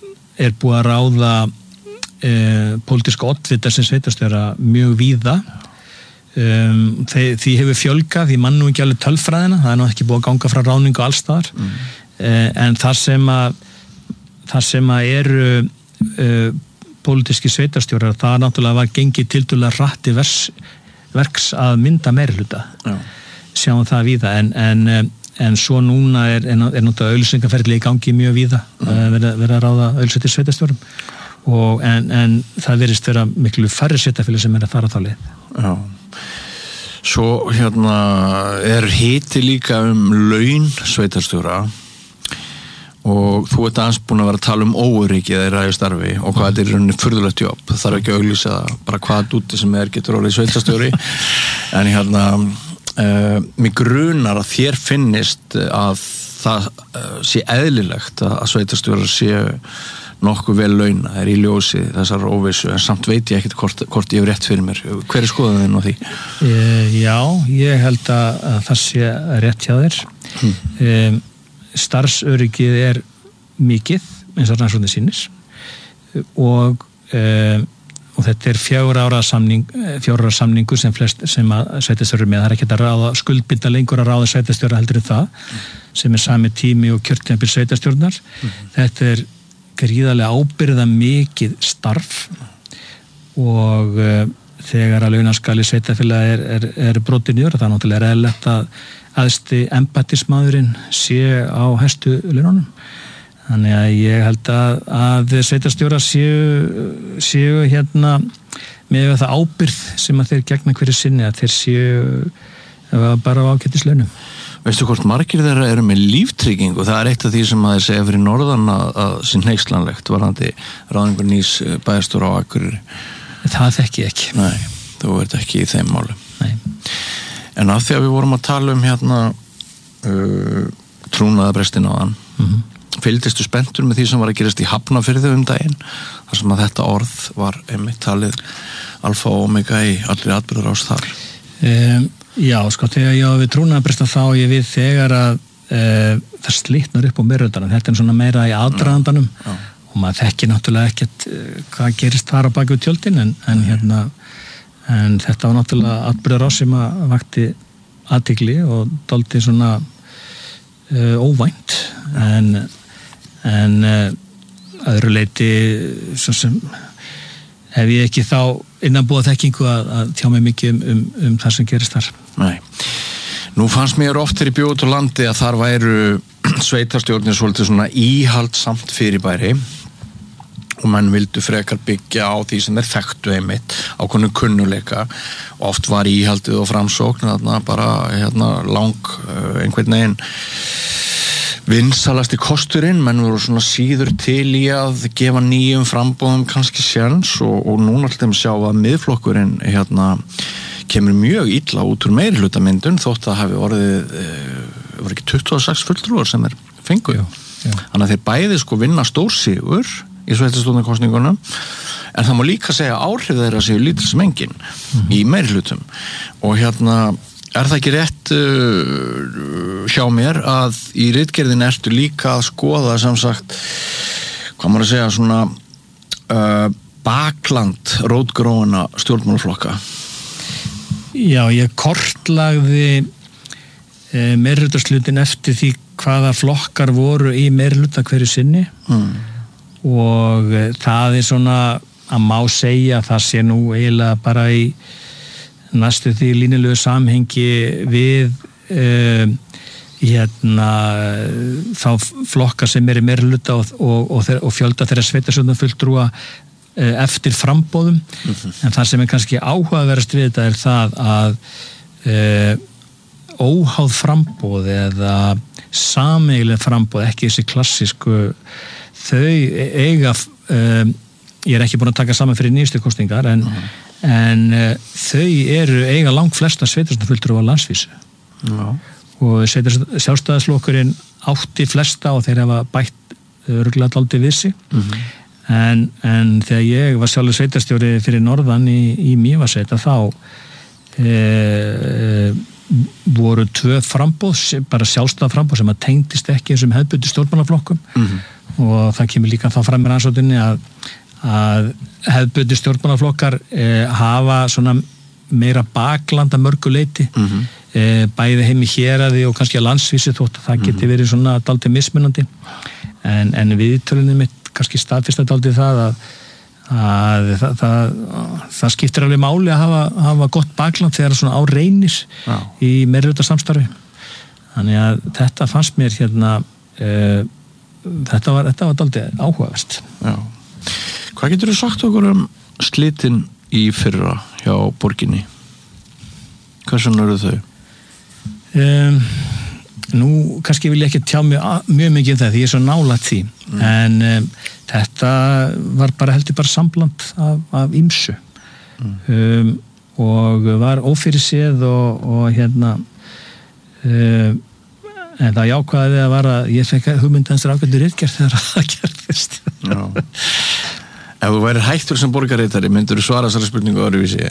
búið að ráða pólitíska oddvita sem sveitarstjóra mjög víða. Því hefur fjölgað, því mann nú ekki alveg tölfræðina, það nú ekki búið að ganga frá ráðningu allstaðar, en þar sem að eru pólitíski sveitarstjórar, það náttúrulega var gengið tiltölulega hratt í verks að mynda meirihluta. Sjáum það víða, en svo núna er náttúrulega auglýsingaferli í gangi mjög víða, verið að ráða auglýsingar sveitarstjórum, en það virðist vera miklu færri sveitarfélög sem að fara þá leið. Já. Svo er hiti líka laun sveitarstjóra og þú ert aðeins búin að vera að tala óöryggi þeirra í starfi og hvað þetta er í rauninni furðulegt jobb. Það þarf ekki að auglýsa bara hvað úti sem getur orðið sveitarstjóri en mig grunar að þér finnist að það sé eðlilegt að sveitarstjórar séu nokkuð vel launa í ljósi þessar óvissu, en samt veit ég ekkert hvort ég hef rétt fyrir mér. Hver er skoðunin á því? Já, ég held að það sé rétt hjá þér. Starfsöryggið er mikið, eins og rannsóknir sýnir, og þetta er 4 ára samningu sem að sveitarstjórar með. Það er ekki að ráða skuldbinda lengur að ráða sveitarstjóra heldur en það, sem er sami tími og kjörtímabil sveitarstjórnar. Þetta er gríðarlega ábyrgða mikið starf og þegar að launaskali sveitarfélaga er brotið niður, það náttúrulega eðlilegt að æðsti embættismaðurinn sé á hæstu laununum. Þannig að ég held að sveitarstjórar séu með það ábyrgð sem að þeir gegna hverju sinni, að þeir séu bara á ágætislaunum. Veistu hvort margir þeirra eru með líftryggingu? Það er eitt af því sem að þeir segja fyrir norðan að sé hneykslanlegt varðandi ráðningu nýs bæjarstjóra á Akureyri. Það þekki ég ekki. Nei, þú ert ekki í þeim málum. Nei. En af því að við vorum að tala trúnaðarbrestin áðan, fylgdistu spenntur með því sem var að gerast í Hafnarfirði daginn, þar sem að þetta orð var einmitt talið alfa og omega í allri atburðarás þar. Já, þegar ég á við trúnaðarbresta þá ég við þegar að það slitnar upp á meirihlutanum. Þetta er svona meira í aðdragandanum og maður þekkir náttúrulega ekkert hvað gerist þar á baki við tjöldin, en þetta var náttúrulega atburðarás sem að vakti athygli og dálítið svona óvænt, en öðru leyti svo sem hef ég ekki þá innanbúið þekkingu að tjá mig mikið um það sem gerist þar. Nei. Nú fannst mér oft þegar ég bjó út á landi að þar væru sveitarstjórnir svolítið svona íhaldsamt fyrirbæri og menn vildu frekar byggja á því sem þekktu einmitt ákveðnu kunnuleika og oft var íhaldið og framsókn þarna bara einhvern veginn vinsalasti kosturinn, menn voru svona síður til í að gefa nýjum frambóðum kannski sjens og núna alltaf sjá að miðflokkurinn kemur mjög illa út úr meirihlutamyndun þótt að hafi orðið var ekki 26 fulltrúar sem fengu. Þannig að þeir bæði vinna stórsigur í sveitarstjórnarkosningunum, en það má líka segja áhrif þeirra séu lítil sem engin í meirihlutum og er það ekki rétt hjá mér að í ritgerðin ertu líka að skoða sem sagt, hvað maður að segja, svona bakland rótgróinna stjórnmálaflokka? Já, ég kortlagði meirihlutaslutin eftir því hvaða flokkar voru í meirihluta hverju sinni og það er svona að má segja að það sé nú eiginlega bara í næstu því línulegu samhengi við þá flokkar sem í meirihluta og fjölda þeirra sveitarstjórnarfulltrúa eftir framboðum, en það sem er kannski áhugaverðast við þetta er það að óháð framboð eða sameiginleg framboð, ekki þessi klassísku, þau eiga ég er ekki búin að taka saman fyrir nýjustu kosningar en þau eiga langt flesta sveitarstjórnarfulltrúa á landsvísu. Og sjálfstæðisflokkurinn átti flesta og þeir hafa bætt örugglega dálítið við sig. En þegar ég var sjálfur sveitarstjóri fyrir norðan í Mývatnssveit þá voru 2 framboð, bara sjálfstæða framboð sem að tengdist ekki þessum hefðbundnu stjórnmálaflokkum. og það kemur líka þá fram í rannsókninni að hefðbundnir stjórnmálaflokkar hafa svona meira bakland að mörgu leyti bæði heimi héraði og kannski að landsvísi þótt að það geti verið svona dálítið mismunandi en viðtölunni mitt kannski staðfesta dálítið að það skiptir alveg máli að hafa gott bakland þegar svona á reynir í meirihluta-samstarfi þannig að þetta fannst mér hérna þetta var dálítið áhugavert. Já. Hvað getur þú sagt okkur slitin í fyrra hjá borginni? Hversu eru þau? Nú, kannski vil ég ekki tjá mjög mikið það því ég er svo nálægt því en þetta var heldur bara sambland af ýmsu og var ófyrirséð og hérna en það jákvæði að var að ég fekk hugmyndans ágættur ritgerð þegar það gerðist. Já. Ef þú værir hættur sem borgarritari, myndur þú svara þessari spurningu öðruvísi?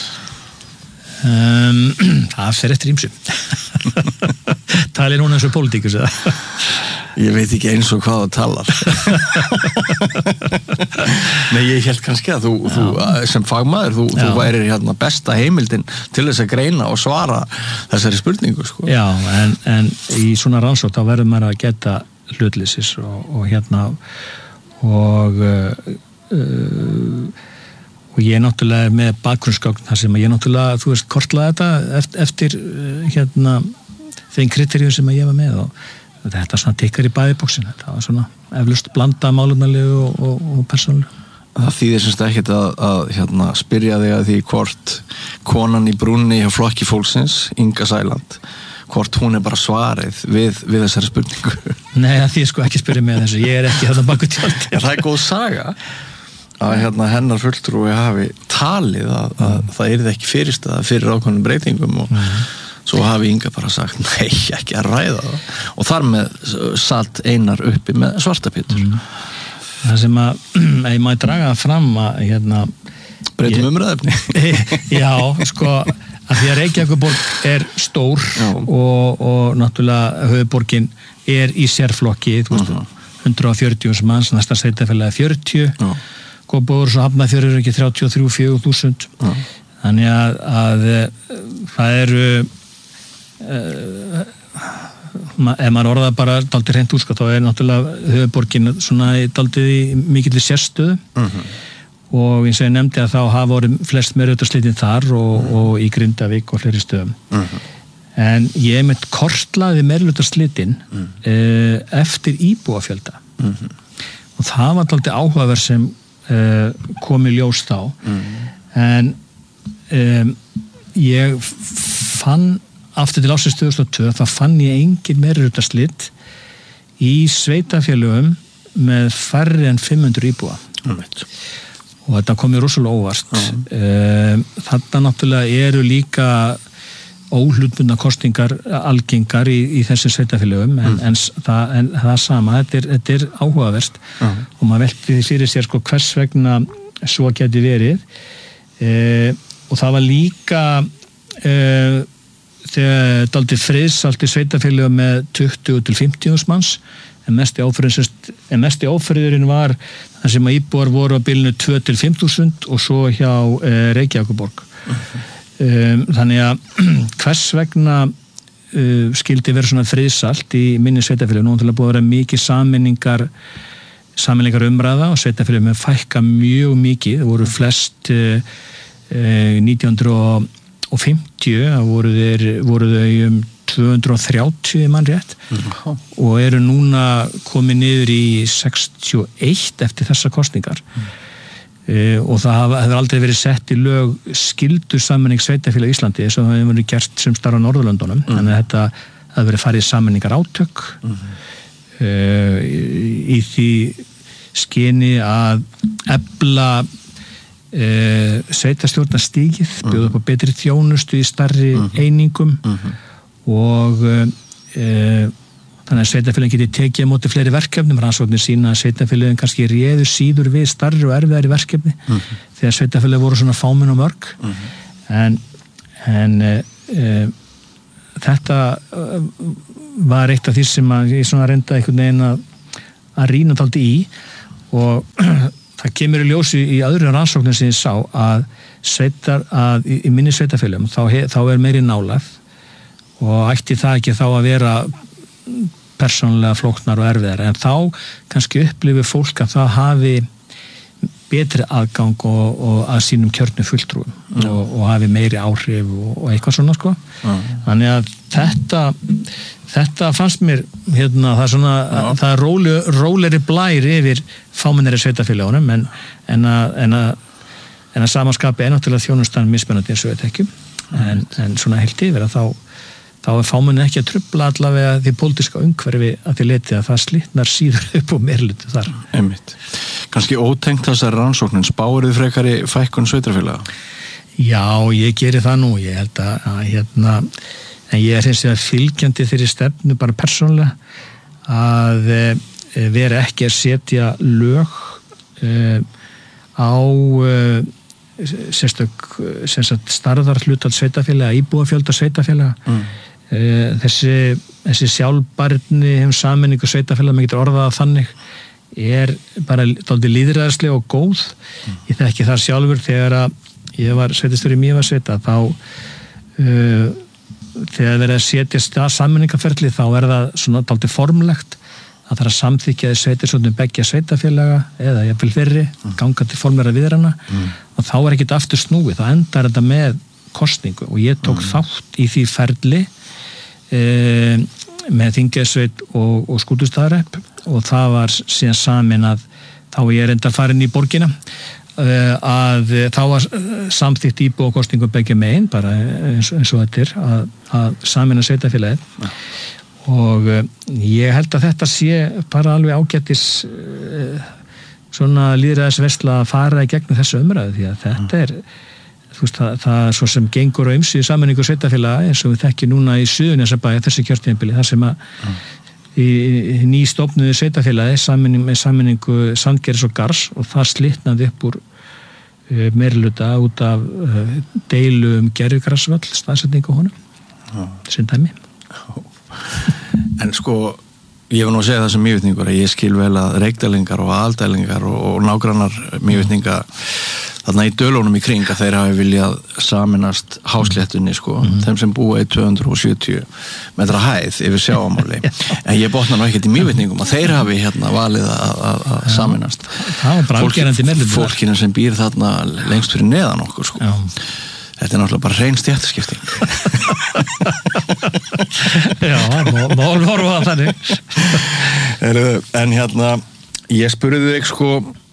Það fer eftir ýmsu. Talir núna eins og pólitíkus eða? Ég veit ekki eins og hvað það talar. Nei, ég held kannski að þú sem fagmaður, þú værir hérna besta heimildin til þess að greina og svara þessari spurningu, sko. Já, en í svona rannsókn þá verður maður að geta hlutleysis og hérna og ég er náttúrulega með bakgrunnsgögn þar sem ég náttúrulega, þú veist, kortlaði þetta eftir hérna þeim kriteríum sem ég var með og þetta svona tikkar í bæðibóksin, þetta var svona eflaust blanda málefnalegu og persónulega. Það þýðir semst ekkert að hérna, spyrja þig að því hvort konan í brúnni hjá Flokki fólksins, Inga Sæland, hvort hún bara svarið við þessari spurningu. Nei, því sko ekki spyrja mig þessu, ég er ekki þetta baku tjaldi. Já, það er góð saga að hérna, hennar fulltrúi hafi talið að það yrði ekki fyrirstaða fyrir ákveðnum breytingum og svo hafi Inga bara sagt nei, ekki að ræða það og þar með satt Einar uppi með svartapítur. Það sem ég má draga fram að hérna breytum umræðefni. Já, sko að því að Reykjavíkurborg er stór og náttúrulega höfuðborgin er í sérflokki, þú veist, 140 manns, næsta sveitarfélagi 40 Kópavogur svo Hafnarfjörður ekki 33-4.000 þannig að það eru ef maður orðað bara dálítið hreint úr, þá er náttúrulega höfuðborgin svona dálítið í mikilli sérstöðu og eins og ég nefndi að þá hafa voru flest meirihlutaslitin þar og í Grindavík og fleiri stöðum en ég með kortlaði meirihlutaslitin eftir íbúafjölda og það var dálítið áhugaverð sem kom í ljós þá en ég fann aftur til ársins 2002 þá fann ég engin meirihlutaslit í sveitarfélögum með færri en 500 íbúa og þetta kom mér rosalega óvart þarna náttúrulega eru líka óhlutbundna kosningar algengar í þessum sveitarfélögum en það sama, þetta er áhugavert og maður velti því fyrir sér sko hvers vegna svo geti verið og það var líka þegar dálítið friðsalt í sveitarfélögum með 20-50 manns en mesti áfriðurinn var þar sem að íbúar voru á bilinu 2-5.000 og svo hjá Reykjavíkurborg þannig að hvers vegna skildi vera svona friðsalt í minni sveitarfélögum, nú náttúrulega búið að vera mikið sameiningar umræða og sveitarfélögum með fækka mjög mikið, það voru flest 1950 voru þau 230 mann rétt og eru núna komið niður í 61 eftir þessar kosningar og það hefur aldrei verið sett í lög skyldu sammenning sveitarfélag í Íslandi eins og það hefur verið gert sem starf á Norðurlöndunum þannig að þetta hefur verið farið sammenningar átök í því skyni að efla sveitarstjórnarstigið bjóða upp á betri þjónustu í stærri einingum og þannig að sveitarfélagin geti tekið á móti fleiri verkefnum, rannsóknir sína að sveitarfélagin kannski réðu síður við stærri og erfiðari verkefni þegar sveitarfélagin voru svona fámenn og mörg en þetta var eitt af því sem ég svona reynda einhvern veginn að rýna dálítið í og það kemur í ljósi í öðrum rannsóknum sem ég sá að í minni sveitarfélögum þá meiri nálægð og ætti það ekki þá að vera persónulega flóknar og erfiðar en þá kannski upplifir fólk að það hafi betri aðgang og að sínum kjörnu fulltrúum og hafi meiri áhrif og eitthvað svona sko. Þannig að þetta fannst mér það er svona það er rólegri blær yfir fámennari sveitarfélögunum en að samanskapi náttúrulega þjónustan mismunandi eins og við þekkjum en svona heilt yfir að þá er fámenni ekki að trufla allavega því pólitíska umhverfi að því leti að það slitnar síður upp og meirlutu þar. Einmitt. Kannski ótengt þessar rannsóknin, spáir þið frekari fækkun sveitarfélaga? Já, ég geri það nú, ég held að en ég er hins vegar fylgjandi þeirri stefnu bara persónulega að vera ekki að setja lög á sérstök starðarhlutal sveitarfélaga, íbúafjölda sveitarfélaga þessi sjálfbærni sameiningu sveitarfélaga, maður getur orðað þannig er bara dálítið lýðræðisleg og góð ég þekki það sjálfur þegar að ég var sveitarstjóri í Mývatnssveit þá þegar verið að setja sameiningarferli þá það svona dálítið formlegt að það að samþykja sveitarstjórnum beggja sveitarfélaga eða jafnvel fyrri ganga til formlegra viðrana og þá ekkert aftur snúið, þá endar þetta með kosningu og ég tók þátt í því ferli með Þingeyjarsveit og Skútustaðahrepp og það var síðan samin að þá ég reyndar farin í borgina að þá var samþykkt íbúakosningu beggja megin bara eins og þetta er að samina sveitarfélagið og ég held að þetta sé bara alveg ágætis svona lýðræðisversla að fara í gegnum þessu umræðu því að þetta er þú veist, það svo sem gengur á ýmsu í sameiningu sveitarfélaga eins og við þekkjum núna í Suðurnesjabæ þessi kjörtímabili þar sem að í nýstofnuðu sveitarfélagi með sameiningu Sandgerðis og Garðs og það slitnaði upp úr meirihluta út af deilu gervigrasvöll staðsetningu honum sem dæmi En sko ég var nú að segja það sem mývetningur að ég skil vel að reykdælingar og aðaldælingar og nágrannar mývetninga þarna í dölunum í kring að þeir hafi viljað saminast hásléttunni sko, þeim sem búa í 270 metra hæð yfir sjávarmáli en ég botna nú ekkert í mývetningum að þeir hafi valið að saminast það var bara afgerandi meðlum fólkinu sem býr þarna lengst fyrir neðan okkur sko þetta er náttúrulega bara hrein stéttaskipting Já, mál horfa að þannig en ég spurði þig sko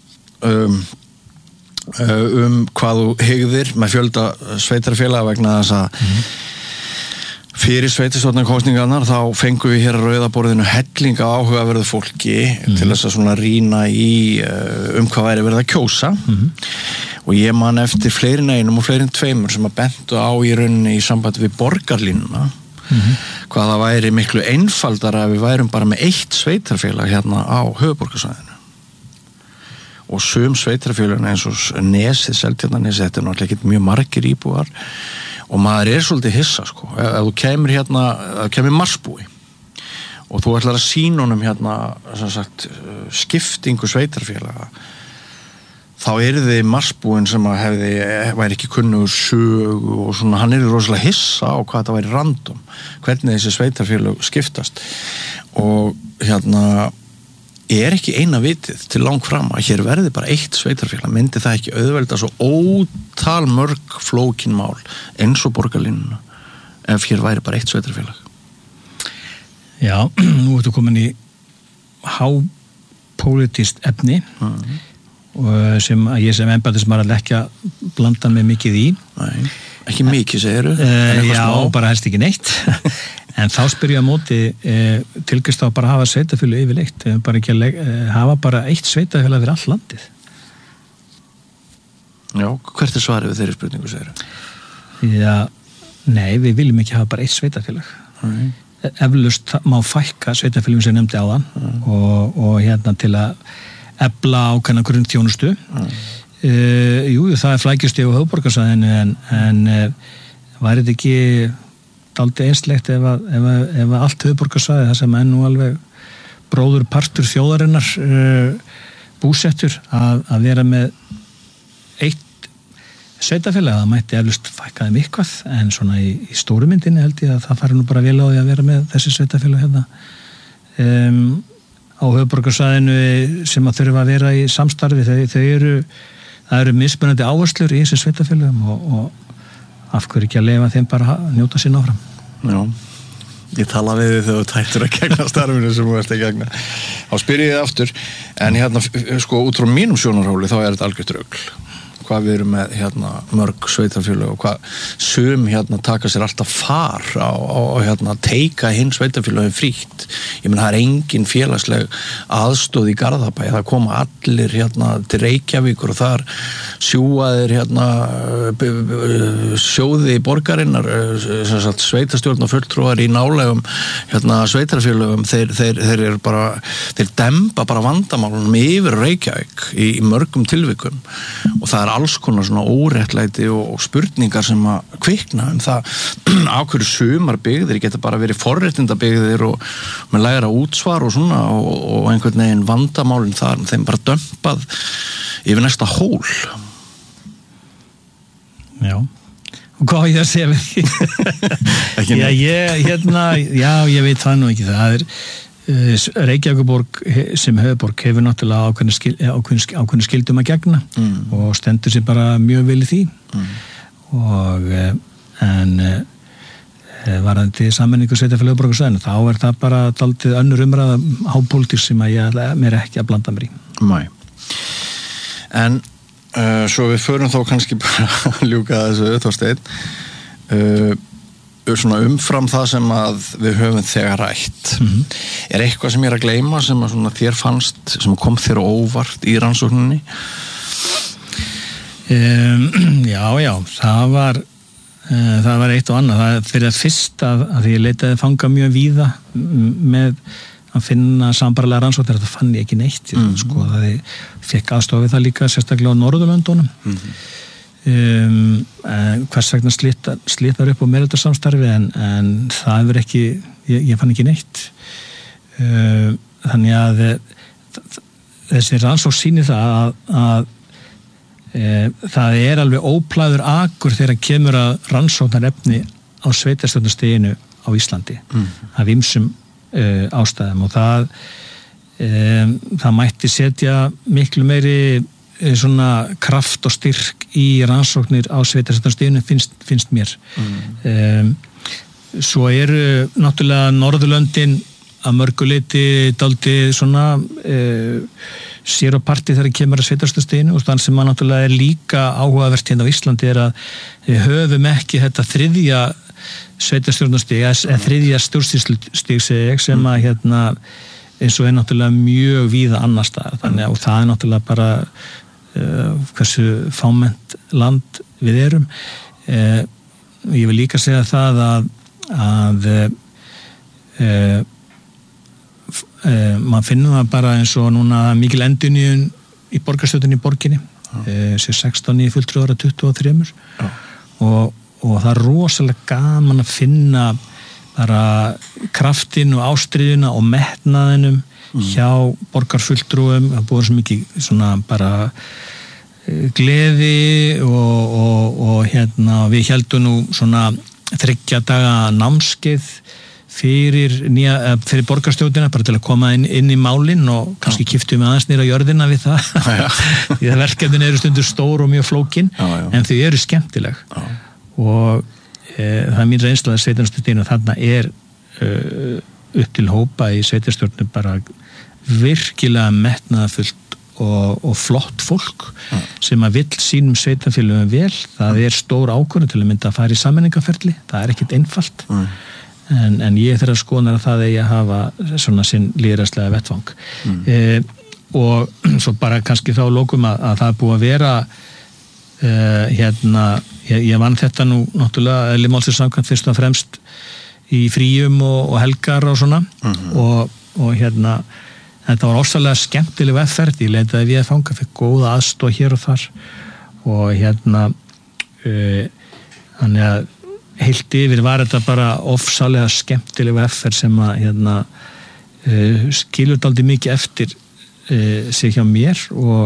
hvað þú hygðir með fjölda sveitarfélaga vegna þess að fyrir sveitarstjórnarkosningarnar þá fengum við hér að rauðaborðinu hellinga áhugaverðu fólki til þess að svona rýna í hvað væri verið að kjósa og ég man eftir fleirin einum og fleirin tveimur sem að bentu á í rauninni í sambandi við borgarlínuna hvað það væri miklu einfaldara að við værum bara með eitt sveitarfélag hérna á höfuðborgarsvæðinu og sum sveitarfélagin eins og Nesið, Seltjarnarnesið, þetta er náttúrulega ekki mjög margir íbúar og maður er svolítið hissa sko, ef þú kemur kemur marsbúi og þú ætlar að sýna honum sem sagt, skiptingu sveitarfélaga þá þið marsbúin sem væri ekki kunnugur sögu og svona, hann rosalega hissa á hvað það væri random, hvernig þessi sveitarfélag skiptast og er ekki eina vitið til langt fram að hér verði bara eitt sveitarfélag, myndi það ekki auðvelda svo ótal mörg flókin mál eins og borgarlínuna ef hér væri bara eitt sveitarfélag Já, nú ertu komin í hápólitískt efni sem ég sem embættismaður ekki að blanda mig mikið í Nei, ekki mikið segiru Já, bara helst ekki neitt en þá spyr ég á móti tilgist á bara að hafa sveitafélag yfirleitt bara ekki að hafa bara eitt sveitafélag fyrir all landið Já, hvert er svarið við þeirri spurningu segiru? Já, nei, við viljum ekki hafa bara eitt sveitafélag eflaust má fækka sveitafélagum sem nefndi áðan og til að efla ákveðna grunnþjónustu jú, það er flækjustig á höfuðborgarsvæðinu en væri þetta ekki dálítið einslegt ef allt höfuðborgarsvæði það sem nú alveg bróður partur þjóðarinnar búsettur að vera með eitt sveitafélag, það mætti eflust fækka þeim eitthvað, en svona í stóru myndinni held ég að það fari nú bara vel á því að vera með þessi sveitafélag hérna á höfuðborgarsvæðinu sem að þurfa að vera í samstarfi, það eru mismunandi áherslur í þessi sveitafélagum og af hverju ekki að leyfa þeim bara að njóta sín áfram. Já, ég tala við þið þegar þú tættur að gegna starfinu sem þú ert að gegna. Þá spyr ég þið aftur, en hérna, sko, út frá mínum sjónarhóli þá er þetta algjört rugl. Hvað við erum með hérna mörg sveitarfélög og hvað sum hérna taka sér alltaf far á hérna teika hinn sveitarfélögin frítt. Ég meina það er engin félagsleg aðstóð í Garðabæ, það koma allir hérna til Reykjavíkur og þar sjúaðir hérna sjóði borgarinnar, sem sagt sveitarstjórn og fulltrúar í nálegum hérna sveitarfélögum, þeir eru bara, þeir demba bara vandamálunum yfir Reykjavík í mörgum tilvikum og það er alls konar svona óréttlæti og spurningar sem að kvikna það á hverju sumar byggðir geta bara verið forréttindabyggðir og með lægra útsvar og svona og einhvern veginn vandamálin þar þeim bara dömpað yfir næsta hól. Já, og hvað ég að segja við því? Ég veit það nú ekki, það er Reykjavíkurborg sem höfuðborg hefur náttúrulega ákveðnum skyldum að gegna og stendur sér bara mjög vel í því og en varðandi sammenningu sveitarfélaga höfuðborgarsvæðinu þá er það bara dálítið önnur umræða hápólitík sem að ég mér ekki að blanda mér í. Nei. En svo við förum þá kannski bara að ljúka þessu Þorsteinn svona umfram það sem að við höfum þegar rætt er eitthvað sem ég er að gleyma sem að svona þér fannst sem kom þér óvart í rannsókninni? Já, það var eitt og annað. Það er fyrir að fyrst að því ég leitaði fanga mjög víða með að finna sambarilega rannsóknir, þetta fann ég ekki neitt sko, það ég fekk aðstofið það líka sérstaklega á Norðurlöndunum hvers vegna slitnar upp á meirihlutasamstarfi en það hefur ekki ég fann ekki neitt þannig að þessi rannsókn sýnir það að það er alveg óplæður akur þegar kemur að rannsóknarefni á sveitarstjórnarstiginu á Íslandi af ýmsum ástæðum og það mætti setja miklu meiri svona kraft og styrk í rannsóknir á sveitarstjórnarstiginu finnst mér svo eru náttúrulega Norðurlöndin að mörgu leyti dálítið svona sér á parti þegar kemur að sveitarstjórnarstiginu og þannig sem að náttúrulega er líka áhugavert hérna á Íslandi er að við höfum ekki þetta þriðja sveitarstjórnarstig eða þriðja stjórnsýslustig sem að hérna eins og er náttúrulega mjög víða annar staðar þannig að það er náttúrulega bara hversu fámennt land við erum ég vil líka segja það að maður finnur það bara eins og núna mikil endurnýjun í borgarstjórninni í borginni 16 í fulltrúar að 23 og það er rosalega gaman að finna bara kraftinn og ástríðuna og metnaðinum hjá borgarfulltrúum, það búið svo mikið svona bara gleði og hérna við heldum nú svona 3 daga námskeið fyrir borgarstjórnina bara til að koma inn í málin og kannski kiptum við aðeins niður á jörðina við það því að verkefnin eru stundur stór og mjög flókin en þau eru skemmtileg og það er mín reynsla að sveitarstjórnina þarna er upp til hópa í sveitarstjórnum bara virkilega metnaðarfullt og flott fólk sem að vill sínum sveitarfélögum vel, það er stór ákvörðun til að mynda að fara í sameiningarferli, það er ekkert einfalt en ég þeirra skoðunar að það eigi að hafa svona sinn lýðræðislega vettvang og svo bara kannski þá lókum að það er búið að vera hérna ég vann þetta nú náttúrulega eðli málsins samkvæmt fyrst og fremst í fríum og helgar og svona og hérna þetta var ósalega skemmtileg vegferð, ég leitaði við að fanga fyrir góða aðstoð hér og þar og hérna þannig að heilt yfir var þetta bara ofsalega skemmtileg vegferð sem að hérna skilur dálítið mikið eftir sig hjá mér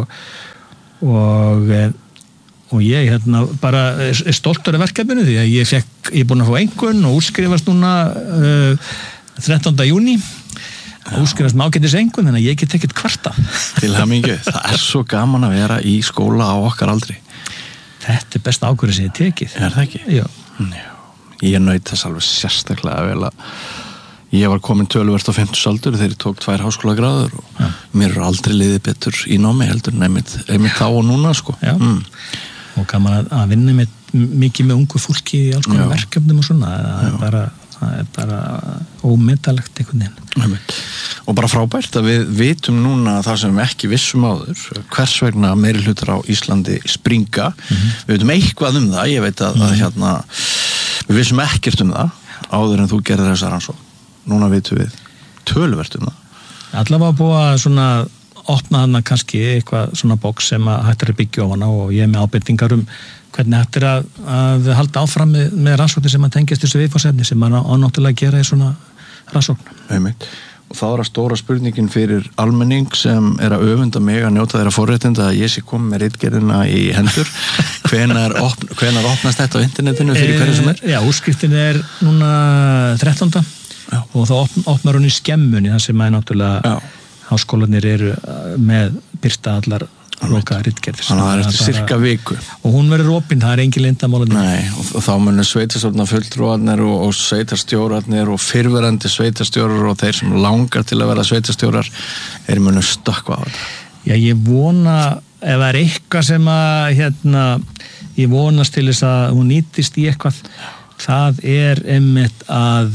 og ég bara er stoltur af verkefninu því að ég er búin að fá einkunn og útskrifast núna 13. júní útskrifast með ágætis einkunn þannig að ég get ekkert kvarta. Til hamingju, það svo gaman að vera í skóla á okkar aldri. Þetta besta ákvörðin sem ég tekið. Er það ekki? Já. Ég naut þess alveg sérstaklega vel að ég var komin töluvert á 50 aldur þegar ég tók 2 háskólagráður og mér aldrei liðið betur í námi heldur en einmitt þá og núna sko. Já. Og gaman að vinna mikið með ungu fólki í alls konar verkefnum og svona það er bara ómetalegt einhvern veginn. Og bara frábært að við vitum núna það sem við ekki vissum áður hvers vegna meirihlutar á Íslandi springa. Við vitum eitthvað um það, ég veit að við vissum ekkert um það áður en þú gerðir þessa rannsókn. Núna vitum við töluvert um það. Allavega búið að svona opna hana kannski eitthvað svona box sem að hægt að byggja ofan á og ég er með ábendingar hvernig hægt að halda áfram með rannsóknir sem að tengjast þessu viðfangsefni sem að náttúrulega gera í svona rannsókn. Einmitt. Og þá að stóra spurningin fyrir almenning sem að öfunda mig að njóta þeirra forréttinda að ég sé komið með ritgerðina í hendur. Hvenær opnast þetta á internetinu fyrir hverju sem er? Já, úrskriftin er núna 13. Og þá opnar hún í skemmunni þar sem að náttúrulega háskólanir eru með birta allar loka ritgerðir. Þannig að það er eftir cirka viku. Og hún verður opin, það er engin leyndarmál. Nei, og þá munir sveitarstjórnar fulltrúarnir og sveitarstjórarnir og fyrrverandi sveitarstjórar og þeir sem langar til að vera sveitarstjórar munir stökkva á þetta. Já, ég vona ef það er eitthvað sem að ég vonast til þess að hún nýtist í eitthvað það er einmitt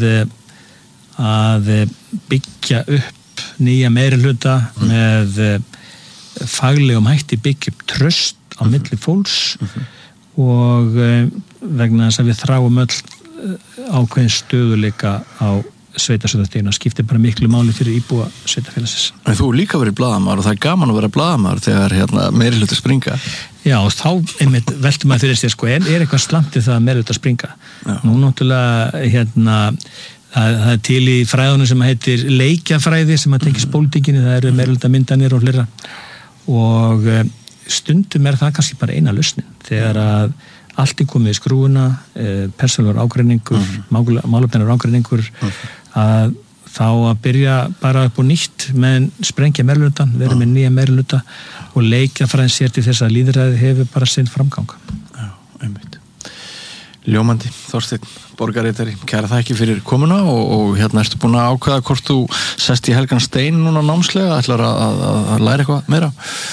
að byggja upp nýja meirihluta með faglegum hætti byggja upp traust á milli fólks og vegna þess að við þráum öll ákveðin stöðuleika á sveitarstjórnarstiginu, skiptir bara miklu máli fyrir íbúa sveitarfélagsins. En þú líka verið blaðamaður og það er gaman að vera blaðamaður þegar meirihluta springa. Já, og þá einmitt veltum maður fyrir sér sko, er eitthvað slamtið það að meirihluta springa? Nú náttúrulega það er til í fræðunum sem heitir leikjafræði sem að tengist pólitíkinni, það eru meirihluta myndanir og fleira og stundum er það kannski bara eina lausnin þegar að allt er komið í skrúuna, persónulegur ágreiningur, málefnilegur ágreiningur að þá að byrja bara upp á nýtt með sprengja meirihlutan, vera með nýja meirihluta og leikjafræðin sér til þess að lýðræði hefur bara sinn framgang. Já, einmitt. Ljómandi, Þorsteinn, borgarritari, kæra þakki fyrir komuna og ertu búin að ákveða hvort þú sest í helgan stein núna námslega, ætlar að læra eitthvað meira?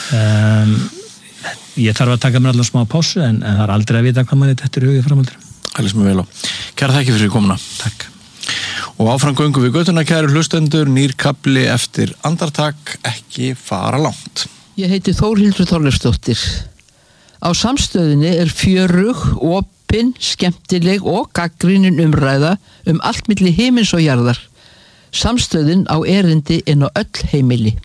Ég þarf að taka mér allar smá pásu en það er aldrei að vita hvað manni þetta er hugið framhaldur. Ætlis mig vel á. Kæra þakki fyrir komuna. Takk. Og áfram göngum við göttuna, kæru hlustendur, nýr kafli eftir andartak, ekki fara langt. Ég heiti Þórhildur Þorleifsdóttir. Á Samstöðinni er fjörug, opin, skemmtileg og gagnrýnin umræða allt milli himins og jarðar. Samstöðin á erindi inn á öll heimili.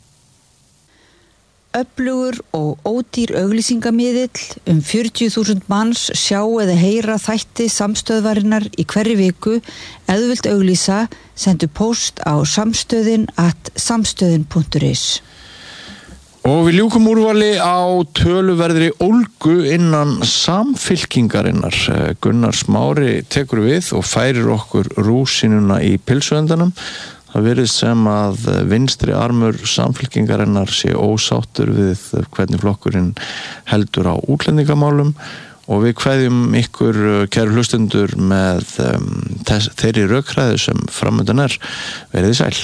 Öflugur og ódýr auglýsingamiðill 40.000 manns sjá eða heyra þætti Samstöðvarinnar í hverri viku. Ef þú vilt auglýsa, sendu post á samstöðin@samstöðin.is. Og við ljúkum úrvali á töluverðri ólgu innan Samfylkingarinnar. Gunnar Smári tekur við og færir okkur rúsínuna í pylsuendanum. Það virðist sem að vinstri armur Samfylkingarinnar sé ósáttur við hvernig flokkurinn heldur á útlendingamálum og við kveðjum ykkur, kæru hlustendur, með þeirri rökræðu sem framundan er. Verið sæl.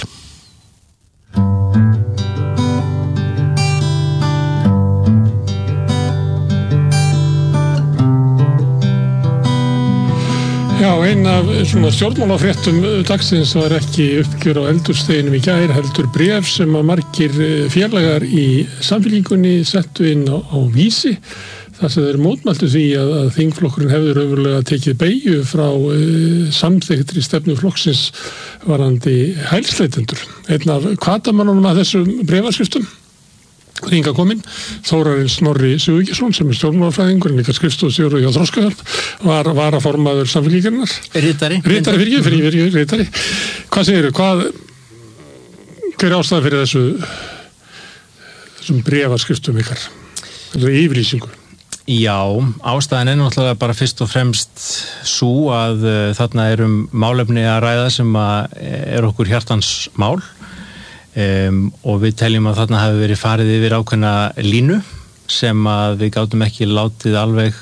Já, ein af svona stjórnmálafréttum dagsins var ekki uppgjör á eldursteginum í gær, heldur bréf sem að margir félagar í Samfylkingunni settu inn á Vísi. Það sem þeir mótmæltu því að þingflokkurinn hefði raunverulega tekið beygju frá samþykktri stefnu flokksins varðandi hælsleitendur. Einn af hvatamannunum að þessum bréfaskriftum hingað kominn, Þórarinn Snorri Sigurgeirsson sem er stjórnmálafræðingur en líka skrifstofustjóri hjá Þroskahjálp, var varaformaður Samfylkingarinnar. Ritari. Ritari. Hvað segirðu? Hver er ástæðan fyrir þessum bréfaskriftum ykkar? Þessu yfirlýsingu? Já, ástæðan er náttúrulega bara fyrst og fremst sú að þarna málefni að ræða sem er okkur hjartans mál og við teljum að þarna hafi verið farið yfir ákveðna línu sem að við gátum ekki látið alveg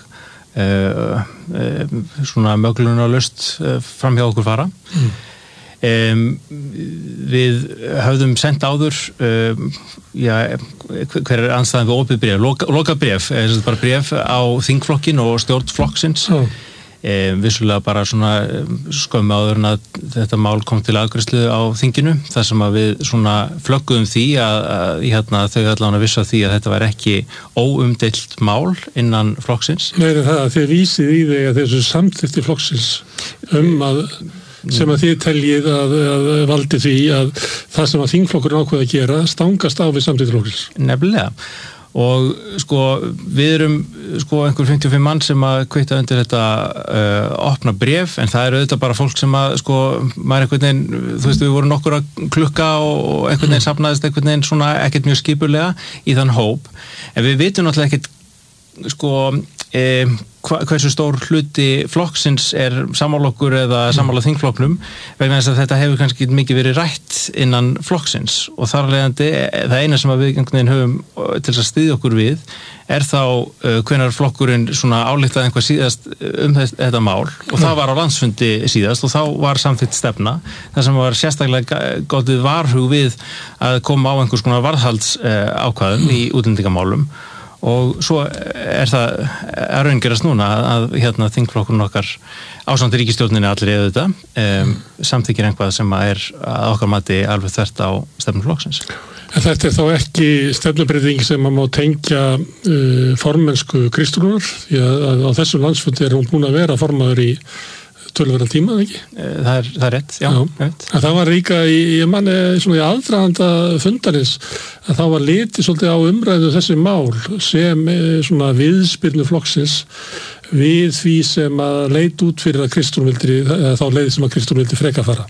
svona möglunarlaust fram hjá okkur fara. Við höfðum sendt áður hver er andstæðan við opið bréf, loka bréf, bara bréf á þingflokkin og stjórn flokksins vissulega bara svona skömmu áður en að þetta mál kom til afgreiðslu á þinginu, þar sem að við svona flögguðum því að þau allan að vissa því að þetta væri ekki óumdeilt mál innan flokksins. Meira það að þið vísið í þig að þessu samþykkt flokksins að sem að þið teljið að valdi því að það sem að þingflokkurinn ákveð að gera stangast á við samþykkt flokksins. Nefnilega. Og við einhver 55 mann sem að kvitta undir þetta opna bréf, en það auðvitað bara fólk sem að maður einhvern veginn, þú veist, við vorum nokkur að klukka og einhvern veginn safnaðist einhvern veginn svona ekkert mjög skipulega í þann hóp, en við vitum náttúrulega ekkert hversu stór hluti flokksins er sammála okkur eða sammála þingflokknum, vegna þess að þetta hefur kannski mikið verið rætt innan flokksins og þar leiðandi það eina sem við einhvern veginn höfum til þess að styðja okkur við er þá hvenær flokkurinn svona ályktaði einhvað síðast þetta mál og það var á landsfundi síðast og þá var samþykkt stefna þar sem var sérstaklega góðið varhug við að koma á einhvers konar varðhalds ákvæðum í útlendingamálum. Og svo er það að raungerast núna að þingflokkurinn okkar ásamt ríkisstjórninni allir eða þetta samþykkir einhvað sem er að okkar mati alveg þvert á stefnu flokksins. En þetta er þá ekki stefnubreyting sem að má tengja formennsku Kristrúnar, því að á þessum landsfundi er hún búin að vera formaður í tölverðan tíma, ekki? Það er rétt, já. Það var líka ég manni svona í aðdraganda fundarins að það var litið svolítið á umræðu þessi mál sem svona viðspyrnu flokksins við því sem að leit út fyrir að Kristrún vildi, þá leiði sem að Kristrún vildi freka fara.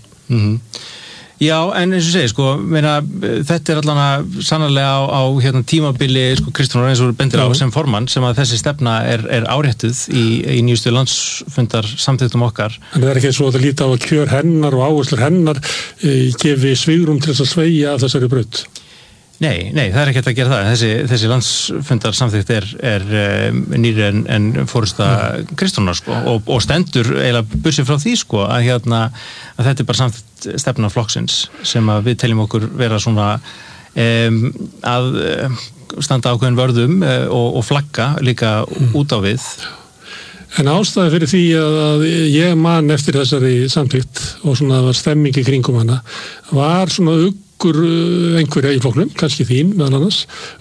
Já, en eins og segi, þetta er allan að sannarlega á tímabili Kristrúnar eins og bendir á sem formann sem að þessi stefna er áréttuð í nýjustu landsfundar samþykktum okkar. En það er ekki svo að líta á að kjör hennar og áherslur hennar gefi svigrúm til þess að sveigja af þessari braut. Nei, það er ekki að gera það. Þessi landsfundar samþykkt er nýri en fórusta Kristrúnar og stendur eiginlega bursið frá því að þetta er bara samþykkt stefna flokksins sem að við teljum okkur vera svona að standa ákveðin vörðum og flagga líka út á við. En ástæði fyrir því að ég man eftir þessari samþykkt og svona var stemming í kringum hana var svona einhverja í flokknum, kannski þín meðal annars,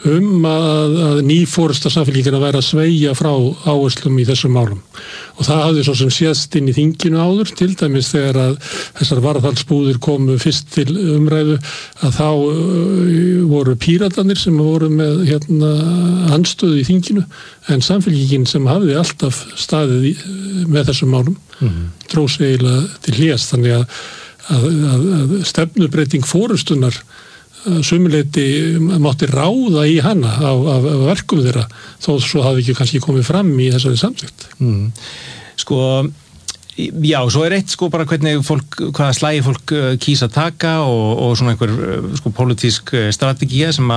að nýforusta samfélgina væri að sveigja frá áherslum í þessum málum. Og það hafði svo sem sést inn í þinginu áður, til dæmis þegar að þessar varðhaldsbúðir komu fyrst til umræðu, að þá voru píratarnir sem voru með andstöðu í þinginu, en samfélgin sem hafði alltaf staðið með þessum málum, dró sig eiginlega til hlés, þannig að stefnubreyting fórustunar sumuleyti mátti ráða í hana af verkum þeirra þó svo hafi ekki kannski komið fram í þessari samþykkt. Já, svo er eitt bara hvernig hvaða slægi fólk kýs að taka og svona einhver pólitísk strategía sem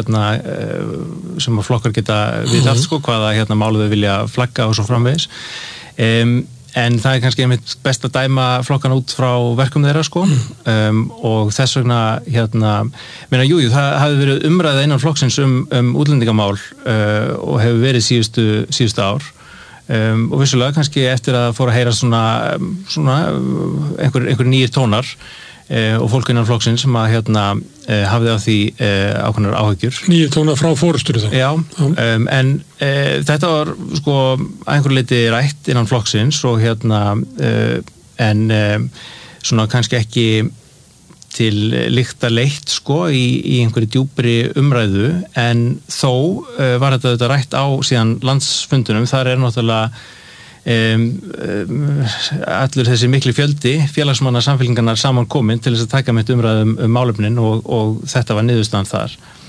að flokkar geta viðhaft hvaða málið þau vilja flagga og svo framvegis. En það er kannski einmitt best að dæma flokkana út frá verkum þeirra og þess vegna það hafi verið umræða innan flokksins útlendingamál og hefur verið síðustu ár og vissulega kannski eftir að fóra að heyra svona einhver nýjir tónar og fólk innan flokksins sem að hafði á því ákveðnar áhyggjur. Nýjir tónar frá fórustunni þá. Já, en þetta var að einhverju leyti rætt innan flokksins og en svona kannski ekki til lykta leitt í einhverju djúpri umræðu en þó var þetta rætt á síðan landsfundunum. Þar er náttúrulega allur þessi mikli fjöldi félagsmanna samfélkingarnar saman komin til þess að taka með umræðum málefnin og þetta var niðurstaðan þar.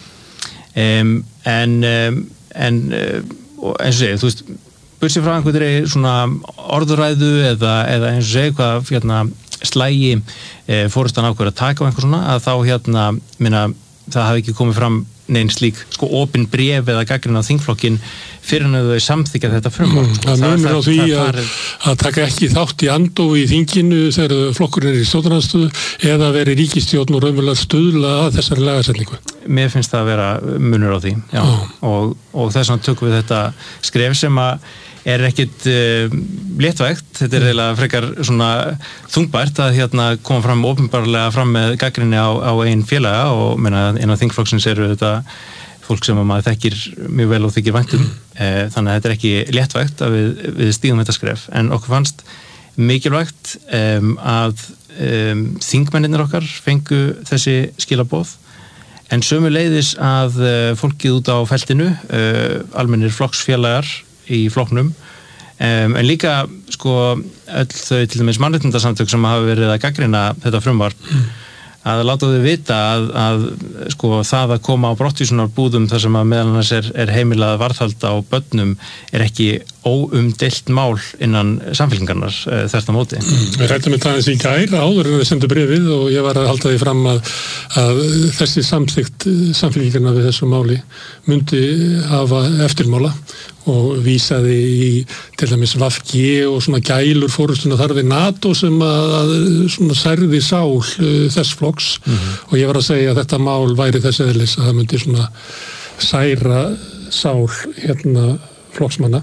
En eins og segja, þú veist, bursið frá einhverjum svona orðuræðu eða eins og segja hvað slægi fórustan ákveður að taka á einhver svona, að þá það hafi ekki komið fram neinn slík opin bréf eða gagnrýni á þingflokkin fyrir en þau samþykkja þetta frumvarp. Það munur á því að taka ekki þátt í andófi í þinginu þegar flokkurinn í stjórnarandstöðu eða veri ríkisstjórn og raunverulega stuðla að þessari lagasetningu. Mér finnst það að vera munur á því, já. Og þess vegna tökum við þetta skref sem að er ekkit léttvægt, þetta eiginlega frekar svona þungbært að koma fram opinbarlega fram með gagnrýni á einn félaga og innan þingflokksins eru þetta fólk sem maður þekkir mjög vel og þykir vænt þannig að þetta er ekki léttvægt að við stígum þetta skref, en okkur fannst mikilvægt að þingmennirnir okkar fengu þessi skilaboð, en sömuleiðis að fólkið út á feltinu, almennir flokksfélagar í flokknum, en líka öll þau til dæmis mannréttindasamtök sem hafa verið að gagnrýna þetta frumvarp að láta þau vita að það að koma á brottvísunarbúðum þar sem að meðal annars er heimilað varðhald á börnum er ekki óumdeilt mál innan samfélkingarnar þvert á móti. Við rættum með það í gær áður en við sendum bréfið og ég var að halda því fram að þessi samþykkt samfélkingarna við þessu máli myndi hafa eftirmála og vísaði í til dæmis VG og svona gælur fórustuna þar við NATO sem að svona særði sál þess flokks og ég var að segja að þetta mál væri þess eðlis að það myndi svona særa sál flokksmanna.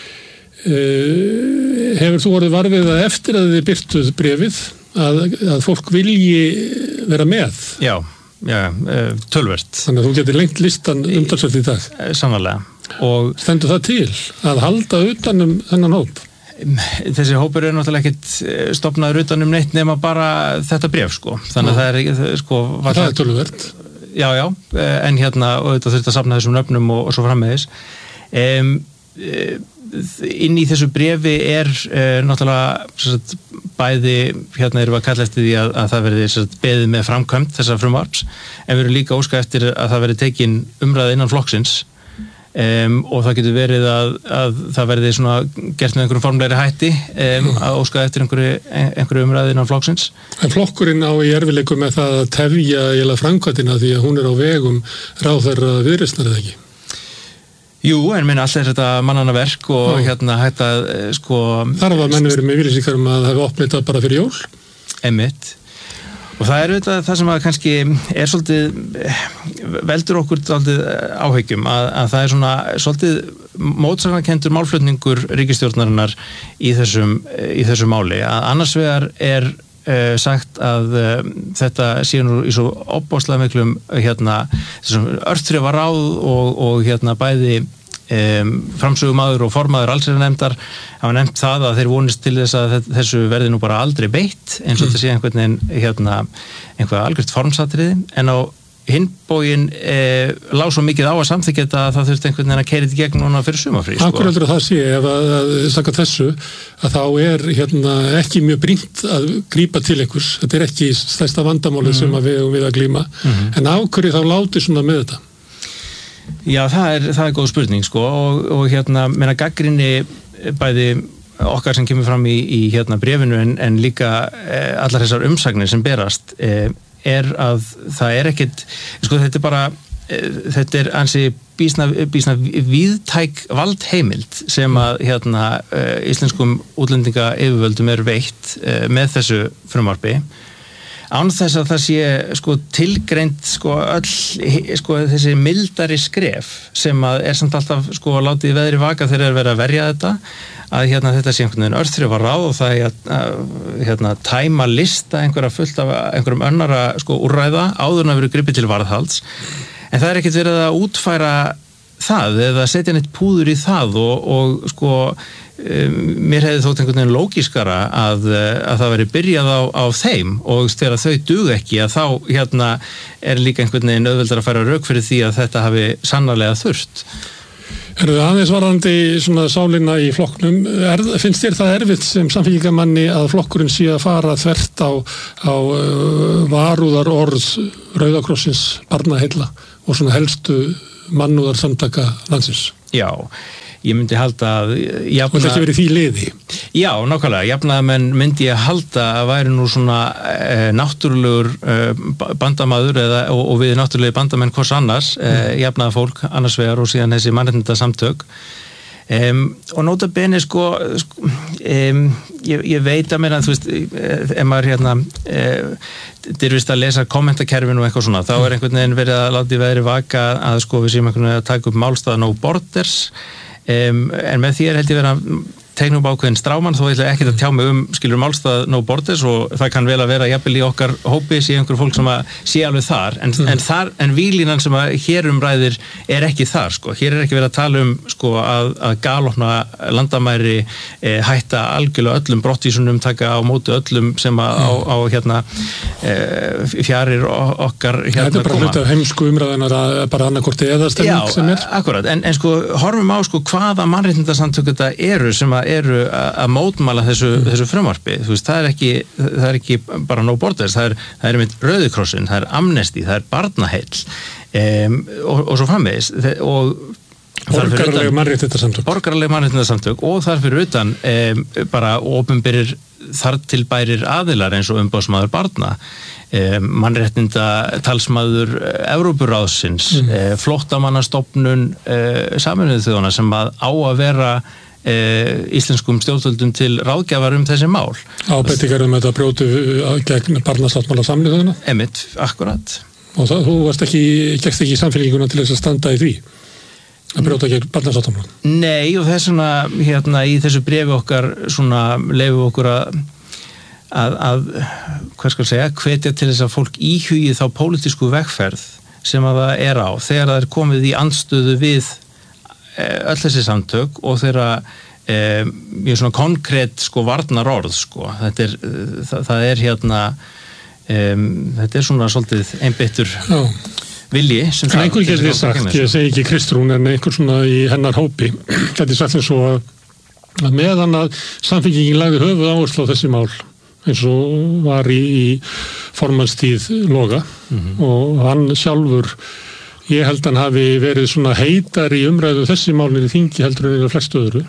Hefur þú orðið varfið að eftir að þið birtuð bréfið að fólk vilji vera með? Já, tölvert. Þannig að þú getur lengt listan umtalsvert í dag. Sannarlega. Og stendur það til að halda utanum þennan hóp? Þessi hópur er náttúrulega ekkit stofnaður utanum neitt nema bara þetta bréf þannig að það er það er töluvert. Já, en og þetta þurfti að safna þessum nöfnum og svo framvegis. Inn í þessu bréfi er náttúrulega bæði erum við að kalla eftir því að það verði beðið með framkvæmd þessa frumvarps, en við erum líka óska eftir að það verði tekin umræða innan flokksins og það getur verið að það verði svona gert með einhverjum formlegri hætti að óska eftir einhverju umræði innan flokksins. En flokkurinn á í erfileikum með það að tefja framkvæmdina því að hún er á vegum ráðherra Viðreisnar eða ekki? Jú, en allt er þetta mannanna verk og hætta Þar var menn verið með viljísingar að það hefði opnið þetta bara fyrir jól? Einmitt. Og það er auðvitað það sem að kannski er svolítið, veldur okkur svolítið áhyggjum að það er svona svolítið mótsagnarkenndur málflutningur ríkisstjórnarinnar í þessu máli. Að annars vegar er sagt að þetta sé nú í svo opbáslega miklum þessum örþrifaráð og bæði framsögumaður og formaður allsherjarnefndar hafa nefnt það að þeir vonist til þess að þessu verði nú bara aldrei beitt eins og þetta sé einhvern veginn einhvað algjört formsatriði, en á hinbógin lá svo mikið á að samþykkja þetta að það þurfti einhvern veginn að keyra þetta í gegn núna fyrir sumarfrí. Akkur heldur að það sé ef að saka þessu að þá er ekki mjög brýnt að grípa til einhvers, þetta er ekki stærsta vandamálið sem að við að glíma, en af hverju þá látið svona með þetta? Já, það er góð spurning og gagnrýni bæði okkar sem kemur fram í bréfinu en líka allar þessar umsagnir sem berast er að það er ekkit þetta er ansi býsna víðtæk valdheimild sem að íslenskum útlendinga yfirvöldum er veitt með þessu frumvarpi án þess að það sé tilgreint öll þessi mildari skref sem að er samt alltaf látið veðri vaka þegar er verið að verja þetta að þetta sé einhvern veginn örþrifaráð og það er tæma lista einhverja fullt af einhverjum önnara úrræða áður en að vera gripið til varðhalds, en það er ekkert verið að útfæra það eða setja neitt púður í það og mér hefði þótt einhvern veginn lógískara að það veri byrjað á þeim og þegar þau duga ekki að þá er líka einhvern veginn auðveldar að færa rök fyrir því að þetta hafi sannarlega þurft. Aðeins varðandi svona sálina í flokknum, finnst þér það erfitt sem samfylkingamanni að flokkurinn sé að fara þvert á varúðar orð Rauða krossins barnaheilla og svona helstu mannúðar samtaka landsins? Já, ég myndi halda að og þetta verið því liði? Já, nákvæmlega, jafnaðarmenn myndi ég halda að væri nú svona náttúrulegur bandamaður og við náttúrulegi bandamenn hvors annars, jafnaðar fólk annars vegar og síðan þessi mannréttindasamtök og nota bene ég veit að mér að þú veist, ef maður dyrfist að lesa kommentakerfin og eitthvað svona, þá einhvern veginn verið að láta í veðri vaka að við séum einhvern veginn að taka upp málstað No Borders en með því held ég verið að teikna upp ákveðin strámann, þó ætla ekki að tjá mig skilur málstað No Borders og það kann vel að vera jafnvel í okkar hópi sé einhver fólk sem að sé alveg þar en víglínan sem að hér ræðir ekki þar, hér ekki verið að tala að galopna landamæri hætta algjörlega öllum brottvísunum, taka á móti öllum sem á fjarir okkar Þetta er bara hluti af heimsku umræðunar að bara annarkorti eða stemning sem Já, akkurat, en horfum á hvaða mannréttindasamtök þetta eru sem eru að mótmæla þessu frumvarpi, þú veist, það er ekki bara No Borders, það er með Rauði krossinn, það er Amnesty, það er Barnaheill og svo framvegis og borgaraleg mannréttindasamtök og þar fyrir utan bara opinberir þar til bærir aðilar eins og umboðsmaður barna mannréttindatalsmaður Evrópuráðsins flóttamannastofnun Sameinuðu þjóðanna sem á að vera íslenskum stjórnvöldum til ráðgjafar þessi mál. Ábendingar þetta brjótu gegn barnasáttmála Sameinuðu þjóðanna? Einmitt, akkurat. Og þú gekkst ekki í samfélkinguna til þess að standa í því að brjóta gegn barnasáttmála? Nei, og þess svona í þessu bréfi okkar svona leifum okkur að hvað skal segja, hvetja til þess að fólk íhugi þá pólitísku vegferð sem að það á þegar það er komið í andstöðu við öll þessi samtök og þeirra mjög svona konkrétt varnar orð það er þetta er svona svolítið einbeittur vilji sem það einhver getur sagt, ég segi ekki Kristrún en einhver svona í hennar hópi getur sagt eins og að meðan að samfylkingin lagði höfuð áherslu á þessi mál eins og var í formannstíð Loga og hann sjálfur ég held að hann hafi verið svona heitar í umræðu þessi málnir í þingi heldur en flestu öðru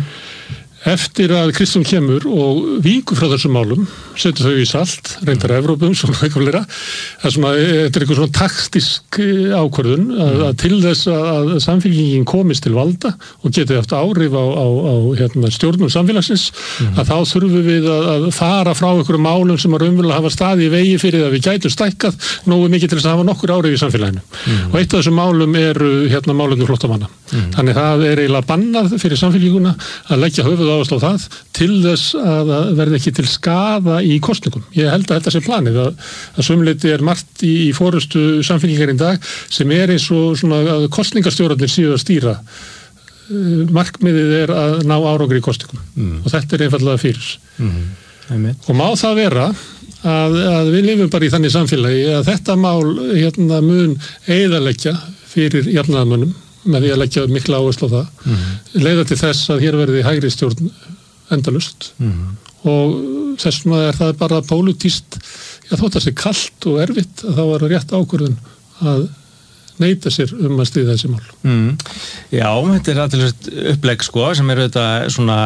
eftir að Kristrún kemur og víkur frá þessum málum setur þau í salt, reyndar Evrópum svona eitthvað þetta er eitthvað svona taktisk ákvörðun að til þess að samfélkingin komist til valda og geti haft áhrif á stjórnum samfélagsins að þá þurfum við að fara frá einhverjum málum sem að raunverulega hafa staði í vegi fyrir að við gætum stækkað nógu mikið til þess að hafa nokkur áhrif í samfélaginu og eitt af þessum málum eru málefni flóttamanna þannig það er eiginlega bannað fyrir samfélkinguna að leggja höfuð áherslu á það til þess að verði ekki til skaða í kosningum. Ég held að þetta sé planið að sumleiti er margt í forustu samfélkingar í dag sem er eins og svona að kosningastjórarnir séu að stýra. Markmiðið er að ná árangri í kosningum og þetta er einfallega fyrir. Og má það vera að við lifum bara í þannig samfélagi að þetta mál mun eyðileggja fyrir jafnaðarmönnum með því að leggja mikla áherslu á það leiða til þess að hér verði hægri stjórn endalaust og þess vegna er það bara pólitískt, þótt að sé kalt og erfitt að það var rétt ákvörðun að neita sér að styðja þessi mál. Já, þetta er aðtilsvægt upplegg sem er auðvitað svona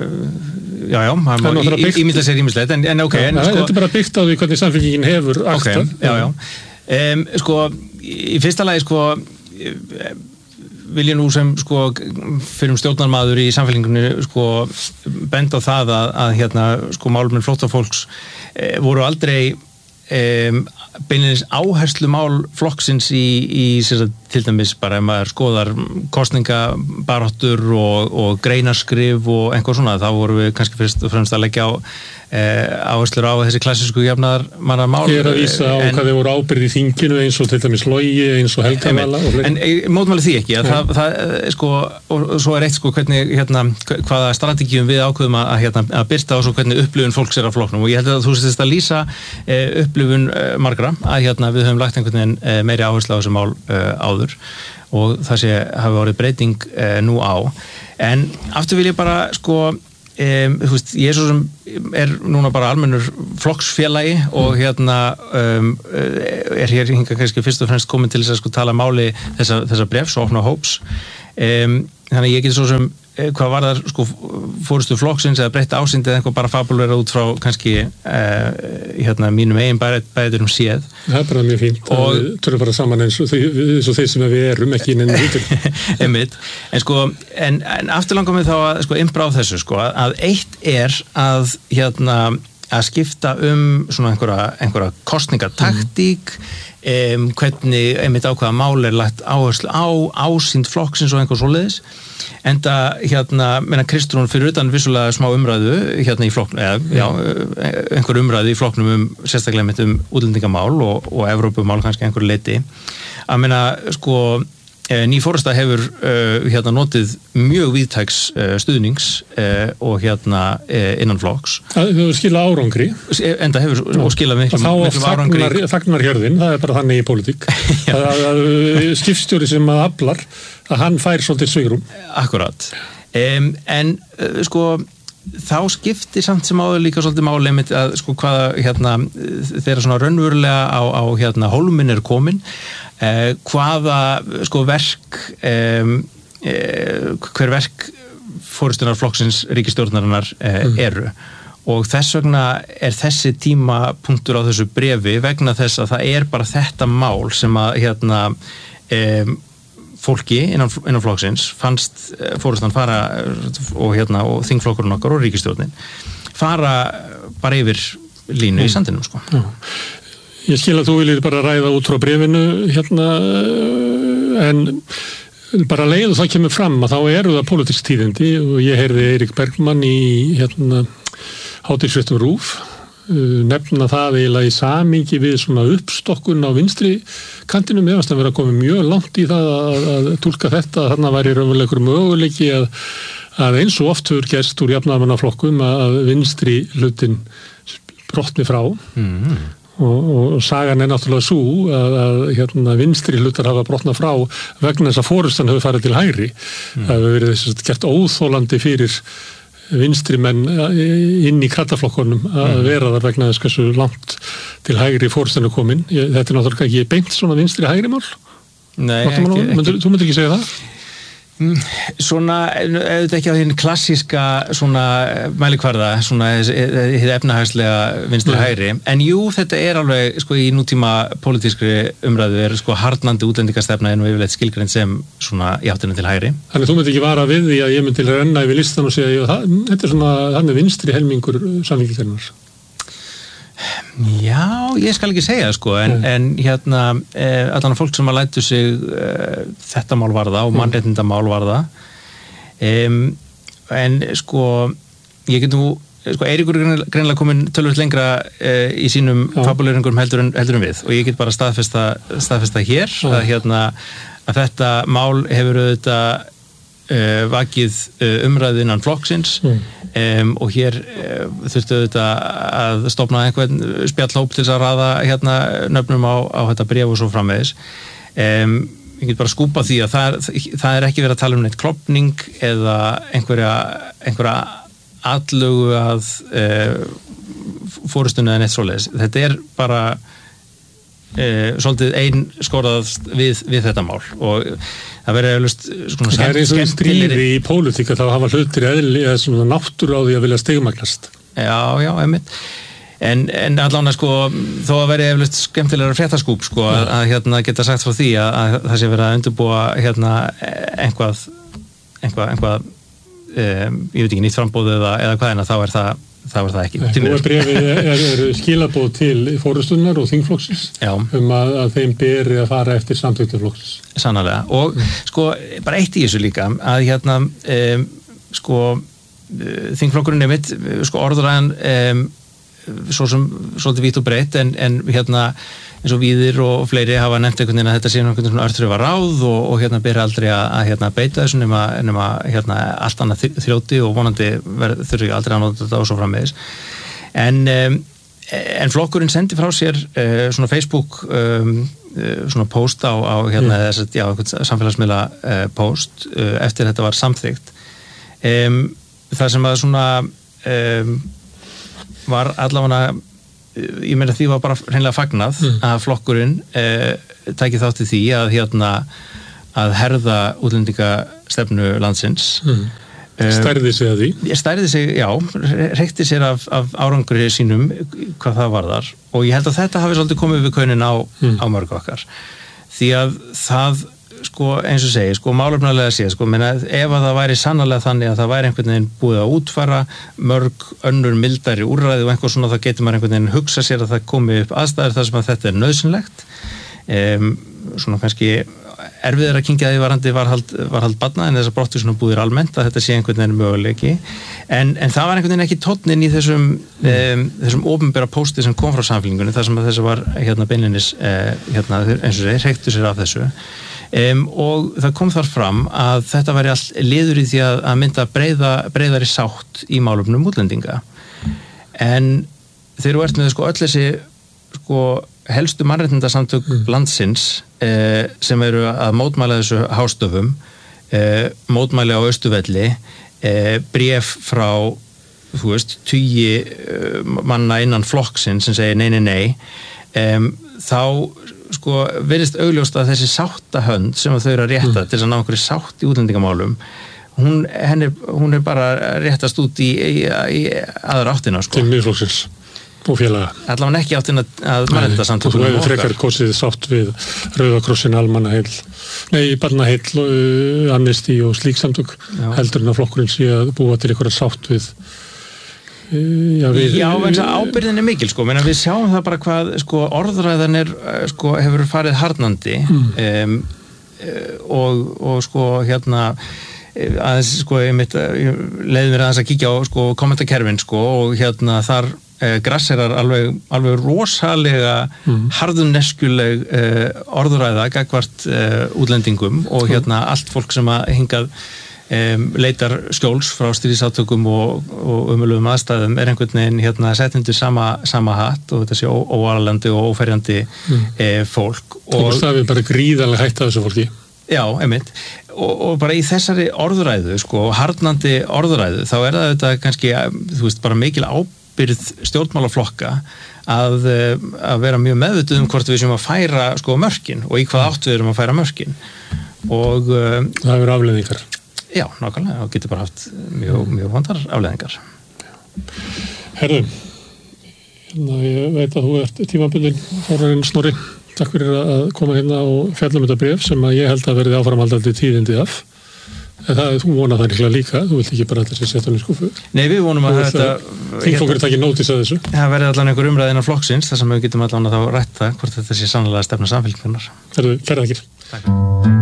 ímynda sér ímislegt en ok. Þetta er bara byggt á því hvernig samfélkingin hefur aktað. Í fyrsta lagi vil ég nú sem fyrir stjórnarmaður í samfélkingunni benda á það að málefni flóttafólks voru aldrei beinleinis áherslumál flokksins í til dæmis bara ef maður skoðar kosningabaráttur og greinaskrif og einhver svona, þá vorum við kannski fyrst og fremst að leggja á áherslur á þessi klassísku jafnaðarmannamál. Ég er að vísa á hvað þeir voru ábyrgð í þinginu eins og til dæmis Logi, eins og Helgavala en mótmæli því ekki og svo er eitt hvernig hvaða strategíum við ákveðum að birta og svo hvernig upplifun fólks er af flokknum og ég held að þú sést að lýsa upplifun margra að við höfum lagt einhvern veginn meiri áherslu á þessi mál áður og það hafi orðið breyting nú á. En aftur vil ég bara sko þú veist, ég svo sem núna bara almennur flokksfélagi og hér hingað kannski fyrst og fremst komin til þess að sko tala máli þessa bréfs og opna hóps. Þannig að ég get svo sem hvað var það sko fórustu flokksins eða breytta ásýnd eða eitthvað bara fabulera út frá kannski mínum eigin bæðurum séð. Það bara mjög fínt og við tölum bara saman eins og þeir sem við erum ekki inn í hlutur. Einmitt. En sko en aftur langar mig þá að sko innbra á þessu sko að eitt að að skipta svona einhverja kosningataktík hvernig einmitt ákveða mál lagt áherslu á ásýnd flokksins og einhver svoleiðis enda meina Kristrún fyrir utan vissulega smá umræðu í flokknum einhver umræðu í flokknum sérstaklega mitt útlendingamál og Evrópumál kannski einhverju leyti að meina sko Ný Forysta hefur notið mjög víðtæks stuðnings og innan flokks. Það hefur skilað árangri. Enda hefur og skilað miklum árangri. Þá þagnar hjörðin, það bara þannig í pólitík. að skipstjóri sem að aflar, að hann fær svolítið svigrúm. Akkurat. En sko þá skiptir samt sem áður líka svolítið máli einmitt að sko hvaða þeirra svona raunverulega á hólminn komin hvaða sko verk hver verk forystunar flokksins ríkisstjórnarinnar eru og þess vegna þessi tímapunktur á þessu bréfi vegna þess að það bara þetta mál sem að fólki innan flokksins fannst forystan fara og þingflokkurinn okkar og ríkisstjórnin fara bara yfir línu í sandinum sko. Já. Ég skil að þú viljið bara ræða út frá bréfinu en bara leið og það kemur fram að þá eru það pólitísk tíðindi og ég heyrði Eirík Bergmann í hátíðsfréttum RÚV nefna það eiginlega í samhengi við svona uppstokkun á vinstri kantinum eða að vera komið mjög langt í það að túlka þetta að þarna væri raunveruleikur möguleiki að eins og oft hefur gerst úr jafnaðarmannaflokkum að vinstri hlutin brotni frá og sagan náttúrulega svo að vinstri hlutar hafa brotnað frá vegna þess að forystan hefur farið til hægri. Það hefur verið þess að gert óþólandi fyrir vinstri menn inn í krattaflokkunum að vera þar vegna þess hversu langt til hægri forystan komin. Þetta náttúrulega ekki beint svona vinstri hægri mál? Nei, ekki. Þú myndir ekki segja það? Svona, auðvitað ekki á þín klassíska svona mælikvarða, svona hið efnahagslega vinstri hægri, en jú, þetta alveg, sko, í nútíma pólitískri umræðu sko harðnandi útlendingastefna en yfirleitt skilgreind sem svona í áttinu til hægri. Þannig þú myndir ekki vara við því að ég myndi til að renna yfir listan og segja, þetta svona, þannig vinstri helmingur samfélgjarinnar. Já, ég skal ekki segja sko, en allan fólk sem að lætu sig þetta mál varða og mannréttindamál varða en sko ég get nú, sko Eiríkur greinilega komin tölvöld lengra í sínum fabuleringurum heldur en við og ég get bara staðfesta hér að þetta mál hefur auðvitað vakið umræðu innan flokksins og hér þurftu auðvitað að stofna einhvern spjallhóp til þess að raða nöfnum á þetta bréf og svo framvegis. Ég get bara skúpa því að það ekki verið að tala um neitt klofning eða einhverja atlögu að forystunni eða neitt svoleiðis. Þetta bara svolítið einskorðast við þetta mál og það verður eflust svona það eins og stríði í pólitík að þá hafa hlutir eðli eða svona náttúru á því að vilja stigmagnast. Já, einmitt. En allan sko þó að verði eflust skemmtilegra fréttaskúp sko að geta sagt frá því að það sé verið að undirbúa einhvað ég veit ekki nýtt frambóð eða hvað en þá er það ekki. Og bréfið skilabóð til forystunnar og þingflokksins að þeim beri að fara eftir samþykktu flokksins. Sannarlega. Og sko, bara eitt í þessu líka að sko þingflokkurinn mitt, sko orðræðan svo sem svolítið vítt og breytt en eins og Víðir og fleiri hafa nefnt einhvern veginn að þetta sé einhvern veginn örþrifa ráð og beri aldrei að beita þessu nema allt annað þrjóti og vonandi þurfi aldrei að nota þetta og svo framvegis. En flokkurinn sendi frá sér svona Facebook svona post á hérna, samfélagsmiðla post eftir þetta var samþykkt. Það sem að svona var allavega, ég meina því var bara hreinlega fagnað að flokkurinn tæki þátt í því að herða útlendingastefnu landsins. Stærði sig að því? Stærði sig, já, hreykti sér af árangri sínum hvað það varðar og ég held að þetta hafi svolítið komið við kaunin á mörg okkar. Því að það, sko, eins og segi, sko, málefnalega sé, sko, menna, ef að það væri sannarlega þannig að það væri einhvern veginn búið að útfæra mörg önnur mildari úrræði og einhver svona, þá getur maður einhvern veginn hugsa sér að það komi upp aðstæður þar sem að þetta er nauðsynlegt. Svona kannski erfiðir að kyngja því varhald barna en þessar brottvísunarbúðir almennt að þetta sé einhvern veginn möguleiki en það var einhvern veginn ekki tónninn í þessum opinbera pósti sem kom frá Samfylkingunni þar sem að þessu var beinlinis eins og þeir hreyktu sér af þessu og það kom þar fram að þetta væri allt liður í því að mynda breiðari sátt í málefnum útlendinga en þeir eru með öll þessi helstu mannréttindasamtök landsins sem eru að mótmæla þessu hástöfum, mótmæli á Austurvelli, bréf frá, þú veist, 10 manna innan flokksins sem segir nei, þá virðist augljóst að þessi sáttahönd sem þau eru að rétta til að ná einhverju sátt í útlendingamálum, hún er bara réttast út í aðra áttina, Til Miðflokksins. Og félaga. Allavega ekki áttin að mannréttindasamtökum okkar. Þú hefur frekar kosið sátt við Rauðakrossin, Barnaheill, Amnesty og slík samtök heldur en að flokkurinn sé að búa til einhverja sátt við Já, ábyrðin er mikil, sko. Við sjáum það bara hvað orðræðan hefur farið harðnandi og aðeins, ég leiði mér aðeins að kíkja á kommentakerfin og þar grasserar alveg rosalega harðuneskjuleg orðræða gagnvart útlendingum og allt fólk sem að hingað leitar skjóls frá stríðsátökum og ömurlegum aðstæðum er einhvern veginn sett undir sama hatt og þetta sé óalandi og óferjandi fólk. Og það er bara gríðarlega hætt af þessu fólki. Já, einmitt. Og bara í þessari orðræðu, harðnandi orðræðu, þá er það þetta kannski, þú veist, bara mikil ábyrgð stjórnmálaflokka að vera mjög meðvituð hvort við séum að færa mörkin og í hvað átt við erum að færa mörkin. Og það hefur afleiðingar. Já, nákvæmlega, og getur bara haft mjög vandar afleiðingar. Herðu, ég veit að þú ert tímabundin Þórarinn Snorri. Takk fyrir að koma hérna og fjalla þetta bréf sem að ég held að verði áframhaldandi tíðindi af. En þú vonar það líka, þú vilt ekki bara að þessi setja hann í skúfu. Nei, við vonum að þetta... Þingflokkur takir nótis að þessu. Það verði allan einhver umræð innan flokksins, þar sem við getum allan að þá rætt það hvort þetta sé sannlega stefna Samfylkingarinnar. Kærar þakkir. Takk.